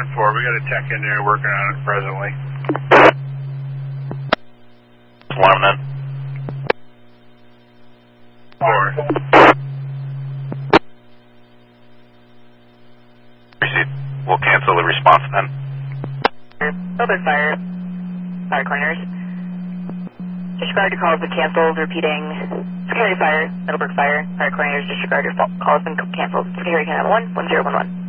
10-4. We got a tech in there working on it presently. Alarm then. 4. Proceed. We'll cancel the response then. Middleburg Fire. Fire corners. Disregard your calls have been canceled. Repeating. Security Fire. Middleburg Fire. Fire corners. Disregard your call has been canceled. Security Canal 1 1011.